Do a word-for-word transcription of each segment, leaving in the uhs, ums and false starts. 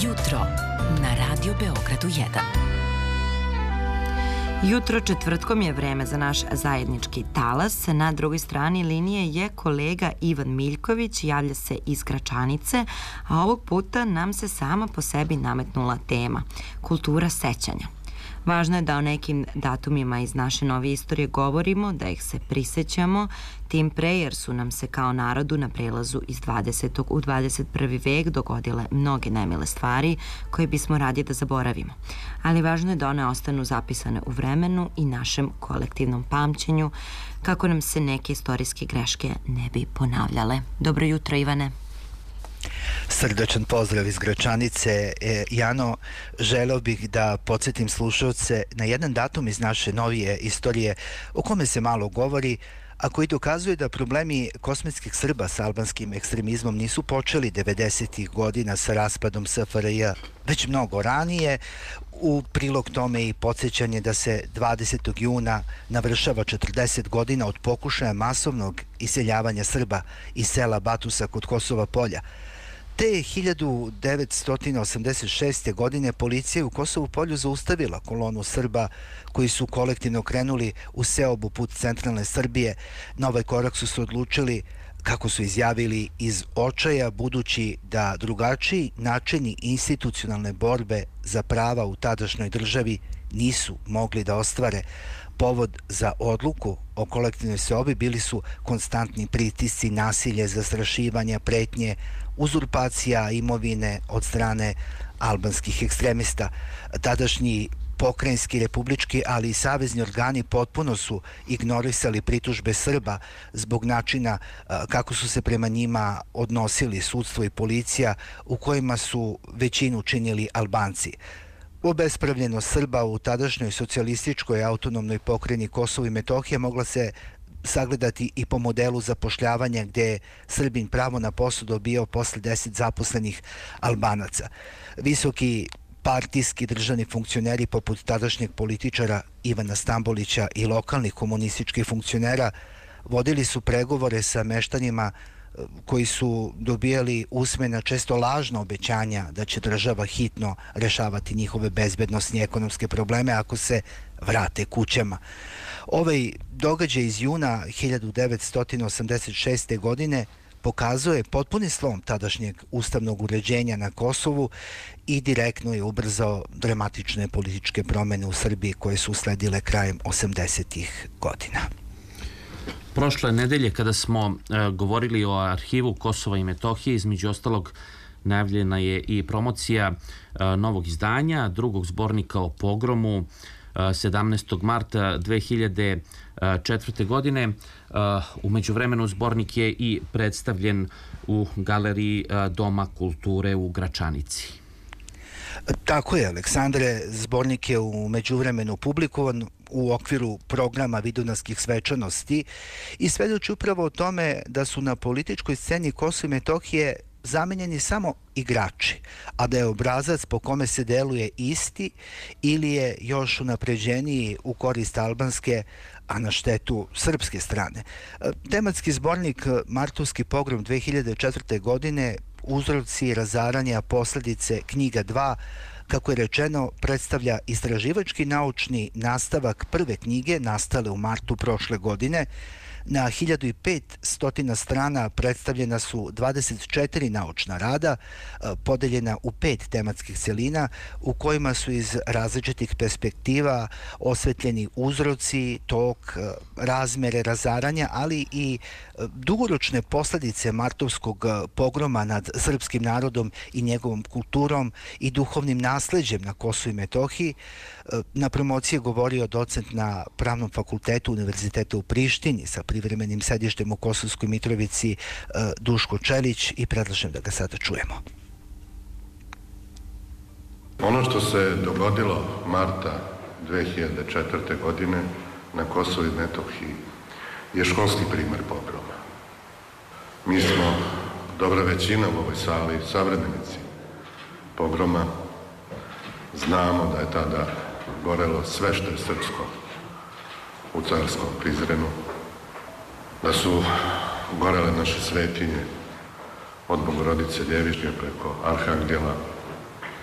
Jutro na Radio Beogradu jedan. Jutro četvrtkom je vreme za naš zajednički talas. Na drugoj strani linije je kolega Ivan Miljković, javlja se iz Gračanice, a ovog puta nam se sama po sebi nametnula tema – kultura sećanja. Važno je da o nekim datumima iz naše nove istorije govorimo, da ih se prisećamo, tim pre jer su nam se kao narodu na prelazu iz dvadesetog u dvadeset prvi vek dogodile mnoge nemile stvari koje bismo radi da zaboravimo. Ali važno je da one ostanu zapisane u vremenu i našem kolektivnom pamćenju kako nam se neke istorijske greške ne bi ponavljale. Dobro jutro, Ivane. Srdačan pozdrav iz Gračanice. E, Jano, želeo bih da podsjetim slušalce na jedan datum iz naše novije istorije o kome se malo govori, a koji dokazuje da problemi kosmetskih Srba sa albanskim ekstremizmom nisu počeli devedesetih godina sa raspadom S F R J, već mnogo ranije. U prilog tome i podsjećanje da se dvadesetog juna navršava četrdeset godina od pokušaja masovnog iseljavanja Srba iz sela Batusa kod Kosova Polja. Te hiljadu devetsto osamdeset šeste. godine policija u Kosovu Polju zaustavila kolonu Srba koji su kolektivno krenuli u seobu put centralne Srbije. Na ovaj korak su se odlučili, kako su izjavili, iz očaja, budući da drugačiji načini institucionalne borbe za prava u tadašnjoj državi nisu mogli da ostvare. Povod za odluku o kolektivnoj seobi bili su konstantni pritisci, nasilje, zastrašivanja, pretnje, uzurpacija imovine od strane albanskih ekstremista. Tadašnji pokrajinski, republički, ali i savezni organi potpuno su ignorisali pritužbe Srba zbog načina kako su se prema njima odnosili sudstvo i policija, u kojima su većinu činili Albanci. Obespravljenost Srba u tadašnjoj socijalističkoj autonomnoj pokrajini Kosovo i Metohija mogla se sagledati i po modelu zapošljavanja, gde je Srbin pravo na posao dobio posle deset zaposlenih Albanaca. Visoki partijski državni funkcioneri poput tadašnjeg političara Ivana Stambolića i lokalnih komunističkih funkcionera vodili su pregovore sa meštanima koji su dobijali usmena, često lažna obećanja da će država hitno rešavati njihove bezbednosne i ekonomske probleme ako se vrate kućama. Ovaj događaj iz juna hiljadu devetsto osamdeset šeste. godine pokazuje potpuni slom tadašnjeg ustavnog uređenja na Kosovu i direktno je ubrzao dramatične političke promene u Srbiji koje su usledile krajem osamdesetih godina. Prošle nedelje kada smo e, govorili o arhivu Kosova i Metohije, između ostalog najavljena je i promocija e, novog izdanja, drugog zbornika o pogromu e, sedamnaestog marta dve hiljade četvrte. godine. E, u međuvremenu zbornik je i predstavljen u galeriji e, Doma kulture u Gračanici. Tako je, Aleksandre, zbornik je u međuvremenu publikovan u okviru programa Vidunavskih svečanosti i svedoči upravo o tome da su na političkoj sceni Kosova i Metohije zamenjeni samo igrači, a da je obrazac po kome se deluje isti ili je još unapređeniji u korist albanske, a na štetu srpske strane. Tematski zbornik Martovski pogrom dve hiljade četvrte. godine, uzroci razaranja, posledice, knjiga dva, kako je rečeno, predstavlja istraživački naučni nastavak prve knjige nastale u martu prošle godine. Na hiljadu petsto strana predstavljena su dvadeset četiri naučna rada, podeljena u pet tematskih celina, u kojima su iz različitih perspektiva osvetljeni uzroci, tok, razmere razaranja, ali i dugoročne posledice martovskog pogroma nad srpskim narodom i njegovom kulturom i duhovnim nasleđem na Kosovu i Metohiji. Na promociji je govorio docent na Pravnom fakultetu Univerziteta u Prištini sa privremenim sedištem u Kosovskoj Mitrovici Duško Čelić i predlažem da ga sada čujemo. Ono što se dogodilo marta dve hiljade četvrte. godine na Kosovu i Metohiji je školski primer pogroma. Mi smo, dobra većina u ovoj sali, savremenici pogroma, znamo da je tada gorelo sve što je srpsko u carskom Prizrenu, da su gorele naše svetinje od Bogorodice Ljevišnje preko Arhangela,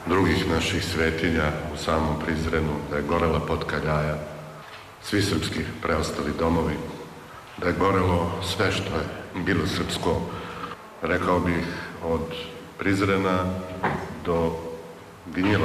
drugih naših svetinja u samom Prizrenu, da je gorela Potkaljaja, svi srpski preostali domovi, da je gorelo sve što je bilo srpsko, rekao bih od Prizrena do Gnjila.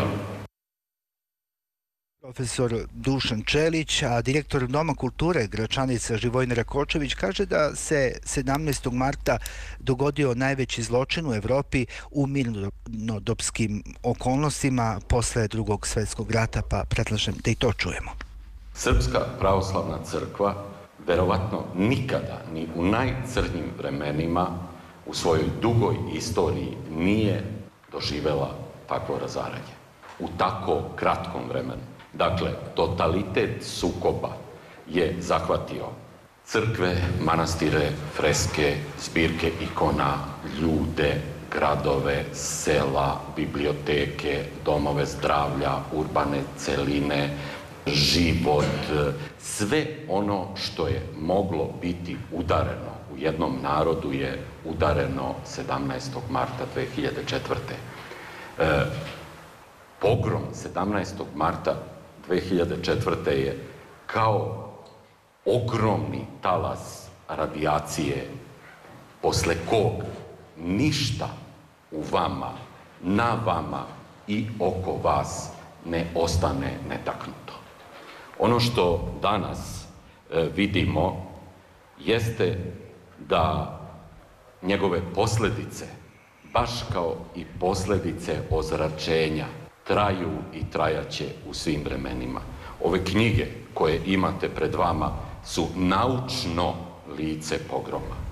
Profesor Dušan Čelić, a direktor Doma kulture Gračanica Živojin Rakočević kaže da se sedamnaestog marta dogodio najveći zločin u Evropi u mirnodopskim okolnostima posle drugog svetskog rata, pa predlažem da i to čujemo. Srpska pravoslavna crkva verovatno nikada ni u najcrnjim vremenima u svojoj dugoj istoriji nije doživela takvo razaranje u tako kratkom vremenu. Dakle, totalitet sukoba je zahvatio crkve, manastire, freske, zbirke ikona, ljude, gradove, sela, biblioteke, domove zdravlja, urbane celine, život, sve ono što je moglo biti udareno u jednom narodu je udareno sedamnaestog marta dve hiljade četvrte. E, pogrom sedamnaestog marta dve hiljade četvrte je kao ogromni talas radijacije posle kog ništa u vama, na vama i oko vas ne ostane netaknuto. Ono što danas e, vidimo jeste da njegove posledice, baš kao i posledice ozračenja, traju i trajaće u svim vremenima. Ove knjige koje imate pred vama su naučno lice pogroma.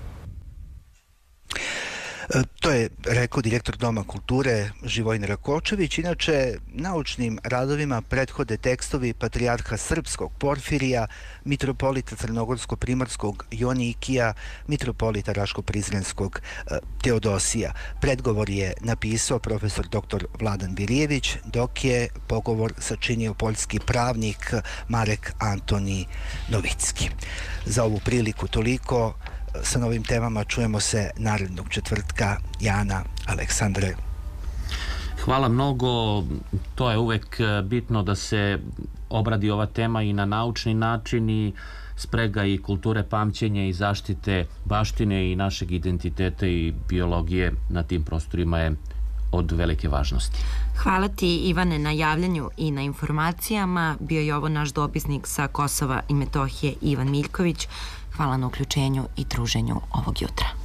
To je rekao direktor Doma kulture Živojin Rakočević. Inače, naučnim radovima prethode tekstovi patrijarha srpskog Porfirija, mitropolita crnogorsko-primorskog Jonikija, mitropolita raško-prizrenskog Teodosija. Predgovor je napisao profesor doktor Vladan Virijević, dok je pogovor sačinio poljski pravnik Marek Antoni Novicki. Za ovu priliku toliko. Sa novim temama čujemo se narednog četvrtka. Jana, Aleksandre. Hvala mnogo. To je uvek bitno da se obradi ova tema i na naučni način i sprega i kulture pamćenja i zaštite baštine i našeg identiteta i biologije na tim prostorima je od velike važnosti. Hvala ti, Ivane, na javljanju i na informacijama. Bio je ovo naš dopisnik sa Kosova i Metohije Ivan Miljković. Hvala na uključenju i druženju ovog jutra.